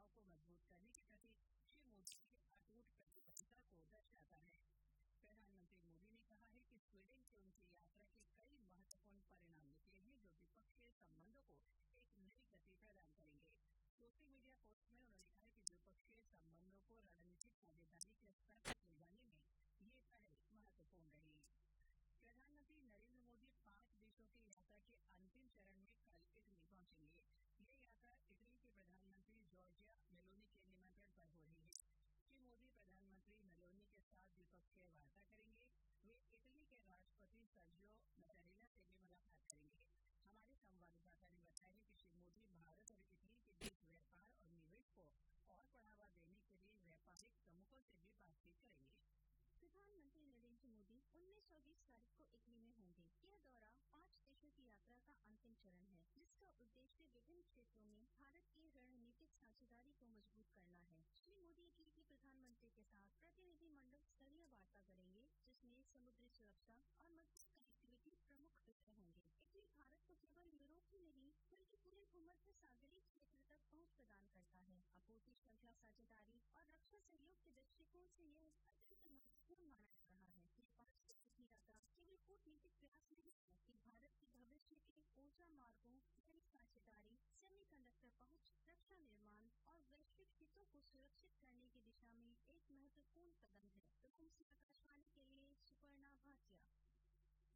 संबंधों को मजबूत करने के प्रति श्री मोदी की अटूट प्रतिबद्धता को दर्शाता है। प्रधानमंत्री मोदी ने कहा है कि स्वीडन की उनकी यात्रा के कई महत्वपूर्ण परिणाम निकले हैं जो द्विपक्षीय संबंधों को एक नई गति प्रदान करेंगे। सोशल मीडिया पोस्ट में उन्होंने कहा कि द्विपक्षीय संबंधों को रणनीतिक साझेदारी के स्तर तक ले जाने में ये पहल महत्वपूर्ण रही। प्रधानमंत्री नरेंद्र मोदी 5 देशों की यात्रा के अंतिम चरण में कल इटली पहुंचेंगे। ये यात्रा इटली के प्रधानमंत्री जॉर्जिया मेलोनी के निमंत्रण पर हो रही है। श्री मोदी प्रधानमंत्री मेलोनी के साथ द्विपक्षीय वार्ता करेंगे। वे इटली के राष्ट्रपति सर्जियो मैटारेला से भी मुलाकात करेंगे। हमारे संवाददाता ने बताया है कि श्री मोदी भारत और इटली के बीच व्यापार और निवेश को और बढ़ावा देने के लिए व्यापारिक प्रमुखों से भी बातचीत करेंगे। प्रधानमंत्री नरेंद्र मोदी 19 और 20 तारीख को इटली में होंगे। यह दौरा 5 देशों की यात्रा का अंतिम चरण है, जिसका उद्देश्य विभिन्न क्षेत्रों में भारत की रणनीतिक साझेदारी को मजबूत करना है। श्री मोदी इटली के प्रधानमंत्री के साथ प्रतिनिधिमंडल स्तरीय वार्ता करेंगे, जिसमें समुद्री सुरक्षा और मजबूत कनेक्टिविटी प्रमुख विषय होंगे। इटली भारत को केवल यूरोप ही नहीं बल्कि पूरे भूमध्य सागरीय क्षेत्र तक पहुंच प्रदान करता है। आपूर्ति श्रृंखला साझेदारी और रक्षा सहयोग के दृष्टिकोण से यह अत्यंत महत्वपूर्ण माना जा रहा है। ये 5 देशों की यात्रा केवल कूटनीतिक प्रयास नहीं है कि भारत के भविष्य के ऊर्जा मार्गों, जैविक साझेदारी, सेमीकंडक्टर पहुंच, रक्षा निर्माण और वैश्विक हितों को सुरक्षित करने की दिशा में एक महत्वपूर्ण कदम है।